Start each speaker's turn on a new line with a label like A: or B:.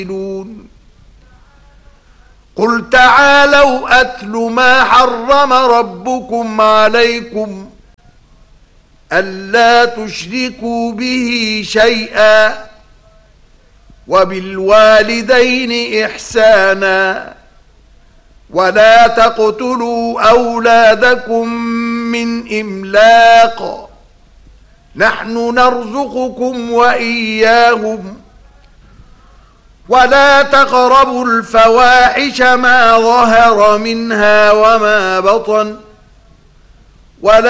A: قل تعالوا أتل ما حرم ربكم عليكم ألا تشركوا به شيئا وبالوالدين إحسانا ولا تقتلوا أولادكم من إملاق نحن نرزقكم وإياهم ولا تقربوا الفواحش ما ظهر منها وما بطن ولا